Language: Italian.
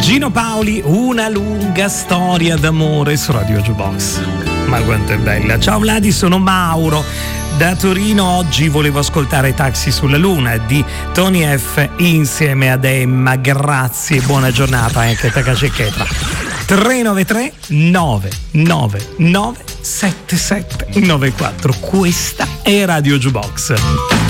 Gino Paoli, una lunga storia d'amore su Radio Jukebox. Ma quanto è bella. Ciao Vladi, sono Mauro da Torino. Oggi volevo ascoltare Taxi sulla Luna di Tony F insieme ad Emma. Grazie, buona giornata anche a Tacacecchetta. 393 999 7794. Questa è Radio Jukebox.